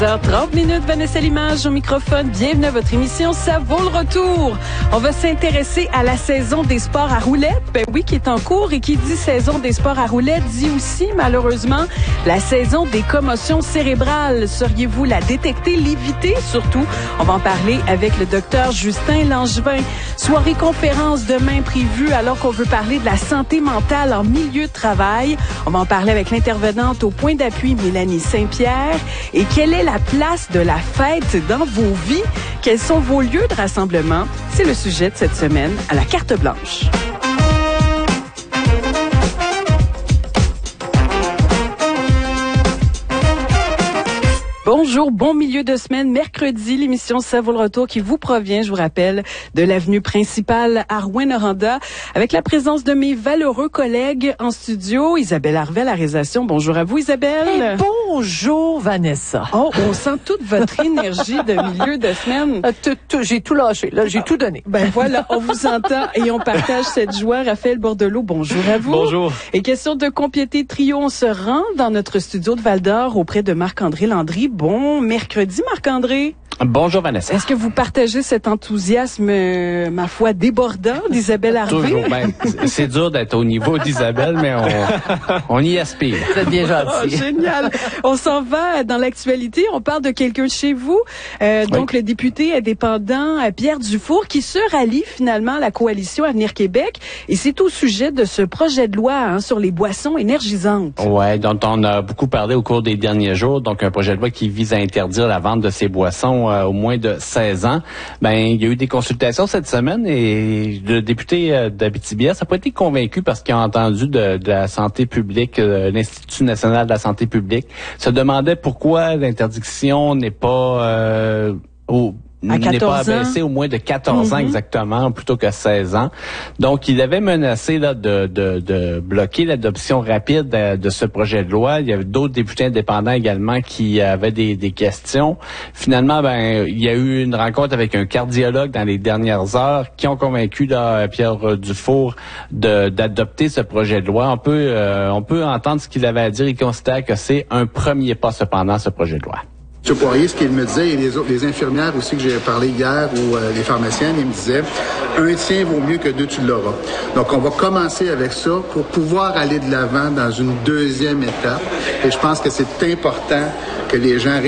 30 minutes, Vanessa Limage au microphone. Bienvenue à votre émission Ça vaut le retour. On va s'intéresser à la saison des sports à roulettes. Ben oui, qui est en cours, et qui dit saison des sports à roulettes dit aussi, malheureusement, la saison des commotions cérébrales. Sauriez-vous la détecter, l'éviter surtout? On va en parler avec le docteur Justin Langevin. Soirée conférence demain prévue alors qu'on veut parler de la santé mentale en milieu de travail. On va en parler avec l'intervenante au point d'appui Mélanie Saint-Pierre. Et quelle est la place de la fête dans vos vies? Quels sont vos lieux de rassemblement? C'est le sujet de cette semaine à la carte blanche. Bonjour, bon milieu de semaine, mercredi, l'émission Ça vaut le retour qui vous provient, je vous rappelle, de l'avenue principale à Rouyn-Noranda, avec la présence de mes valeureux collègues en studio. Isabelle Harvey à la réalisation. Bonjour à vous, Isabelle. Et bonjour, Vanessa. Oh, on sent toute votre énergie de milieu de semaine. J'ai tout lâché, là, j'ai tout donné. Ben voilà, on vous entend et on partage cette joie. Raphaël Bordelot, bonjour à vous. Bonjour. Et question de compléter trio, on se rend dans notre studio de Val-d'Or auprès de Marc-André Landry. Bon mercredi, Marc-André. Bonjour, Vanessa. Est-ce que vous partagez cet enthousiasme, ma foi, débordant d'Isabelle Harvey? Toujours. Ben, c'est dur d'être au niveau d'Isabelle, mais on y aspire. Vous êtes bien gentil. Oh, génial. On s'en va dans l'actualité. On parle de quelqu'un de chez vous. Donc, le député indépendant Pierre Dufour qui se rallie finalement à la coalition Avenir Québec. Et c'est au sujet de ce projet de loi sur les boissons énergisantes. Ouais, dont on a beaucoup parlé au cours des derniers jours. Donc, un projet de loi qui vise à interdire la vente de ces boissons au moins de 16 ans. Ben, il y a eu des consultations cette semaine et le député d'Abitibi n'a pas été convaincu parce qu'il a entendu de la santé publique, l'Institut national de la santé publique, se demandait pourquoi l'interdiction n'est pas n'est pas abaissé au moins de 14 ans exactement, plutôt que 16 ans. Donc, il avait menacé là de bloquer l'adoption rapide de ce projet de loi. Il y avait d'autres députés indépendants également qui avaient des questions. Finalement, ben, il y a eu une rencontre avec un cardiologue dans les dernières heures qui ont convaincu là, Pierre Dufour d'adopter ce projet de loi. On peut entendre ce qu'il avait à dire. Il considère que c'est un premier pas cependant, ce projet de loi. M. Poirier, ce qu'il me disait, et les infirmières aussi que j'ai parlé hier, ou les pharmaciennes, ils me disaient, un tien vaut mieux que deux, tu l'auras. Donc, on va commencer avec ça pour pouvoir aller de l'avant dans une deuxième étape. Et je pense que c'est important que les gens